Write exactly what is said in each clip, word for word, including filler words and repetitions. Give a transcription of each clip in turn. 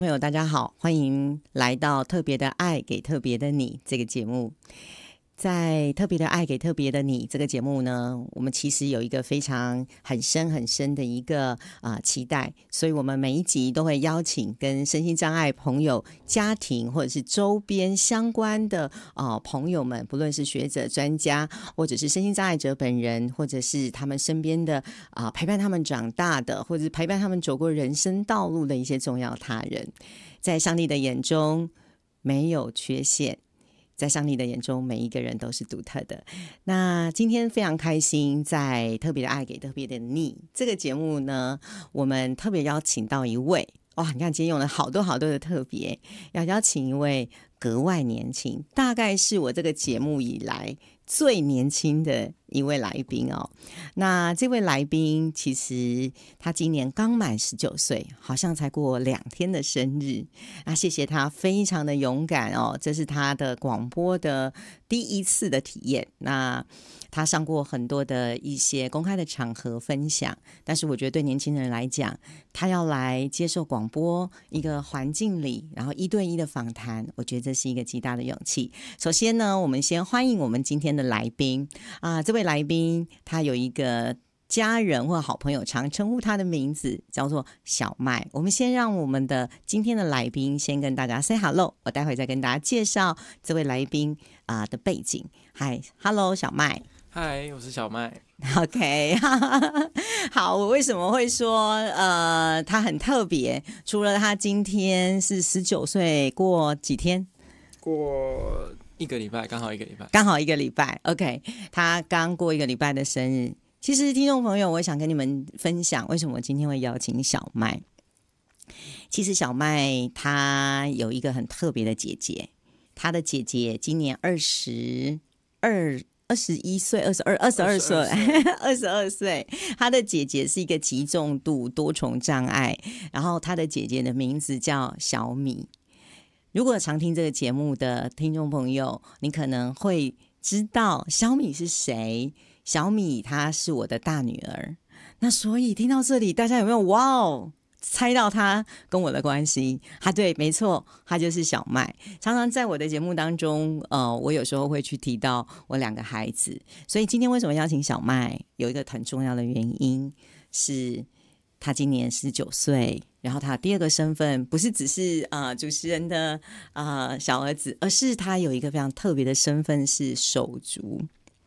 朋友大家好，欢迎来到特别的爱给特别的你这个节目。在特别的爱给特别的你这个节目呢，我们其实有一个非常很深很深的一个啊、呃、期待，所以我们每一集都会邀请跟身心障碍朋友、家庭或者是周边相关的啊、呃、朋友们，不论是学者、专家，或者是身心障碍者本人，或者是他们身边的啊、呃、陪伴他们长大的，或者是陪伴他们走过人生道路的一些重要他人，在上帝的眼中没有缺陷。在上帝的眼中，每一个人都是独特的。那今天非常开心，在特别的爱给特别的你这个节目呢，我们特别邀请到一位哇，你看今天用了好多好多的特别，要邀请一位格外年轻，大概是我这个节目以来最年轻的一位来宾哦。那这位来宾其实他今年刚满十九岁，好像才过两天的生日。那谢谢他非常的勇敢哦，这是他的广播的第一次的体验。那他上过很多的一些公开的场合分享，但是我觉得对年轻人来讲，他要来接受广播一个环境里，然后一对一的访谈，我觉得这是一个极大的勇气。首先呢，我们先欢迎我们今天的来宾啊，这位来宾他有一个家人或好朋友常称呼他的名字叫做小麦。我们先让我们的今天的来宾先跟大家 say hello， 我待会再跟大家介绍这位来宾啊的背景。嗨 ，hello 小麦。 嗨，我是小麦。 OK， 好，我为什么会说呃他很特别？除了他今天是十九岁，过几天？ 过一个礼拜，刚好一个礼拜， 刚好一个礼拜。OK， 他刚过一个礼拜的生日。其实听众朋友，我想跟你们分享，为什么我今天会邀请小麦。其实小麦她有一个很特别的姐姐，她的姐姐今年二十二。二十一岁，二十二，二十二岁，二十二岁。他的姐姐是一个极重度多重障碍，然后他的姐姐的名字叫小米。如果常听这个节目的听众朋友，你可能会知道小米是谁。小米她是我的大女儿。那所以听到这里，大家有没有哇哦？猜到他跟我的关系，他对，没错，他就是小麦。常常在我的节目当中，呃，我有时候会去提到我两个孩子，所以今天为什么邀请小麦，有一个很重要的原因是，他今年十九岁，然后他第二个身份不是只是呃主持人的呃小儿子，而是他有一个非常特别的身份是手足。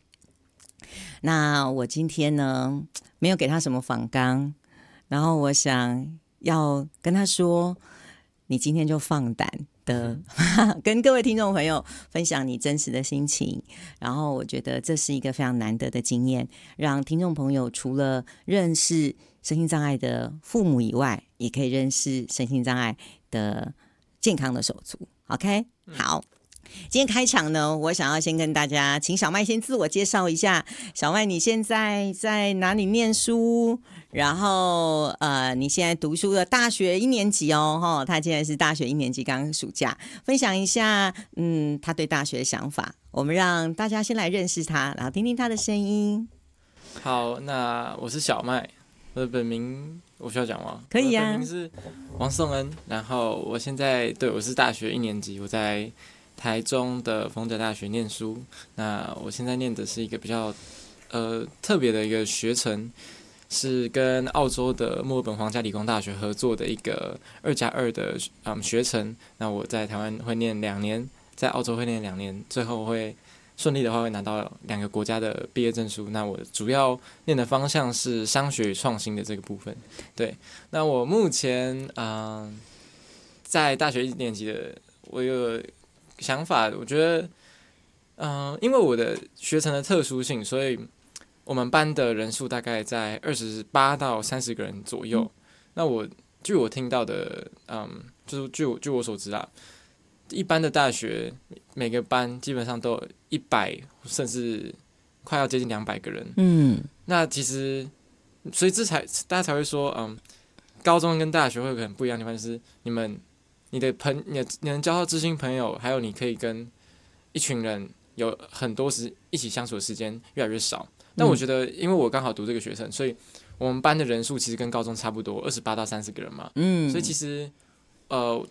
那我今天呢，没有给他什么访纲，然后我想要跟他说，你今天就放胆的跟各位听众朋友分享你真实的心情，然后我觉得这是一个非常难得的经验，让听众朋友除了认识身心障碍的父母以外，也可以认识身心障碍的健康的手足。 OK， 好，今天开场呢，我想要先跟大家请小麦先自我介绍一下。小麦，你现在在哪里念书？然后呃，你现在读书的大学一年级哦，哈，他现在是大学一年级，刚暑假，分享一下嗯他对大学的想法。我们让大家先来认识他，然后听听他的声音。 好，那我是小麦，我的本名我需要讲吗？ 可以啊。 我的本名是王颂恩，然后我现在对我是大学一年级，我在台中的逢甲大学念书。那我现在念的是一个比较呃特别的一个学程，是跟澳洲的墨尔本皇家理工大学合作的一个二加二的嗯学程。那我在台湾会念两年，在澳洲会念两年，最后会顺利的话会拿到两个国家的毕业证书。那我主要念的方向是商学与创新的这个部分。对，那我目前嗯、呃、在大学一年级的，我有想法，我觉得嗯、呃、因为我的学程的特殊性，所以我们班的人数大概在二十八到三十个人左右。嗯、那我据我听到的，嗯，就是据我据我所知啊，一般的大学每个班基本上都有一百，甚至快要接近两百个人。嗯，那其实，所以这才大家才会说，嗯，高中跟大学会有个很不一样的地方，就是你们你的朋你的你能交到知心朋友，还有你可以跟一群人有很多时一起相处的时间越来越少。但我觉得，因为我刚好读这个学程，所以我们班的人数其实跟高中差不多，二十八到三十个人嘛。嗯，所以其实呃，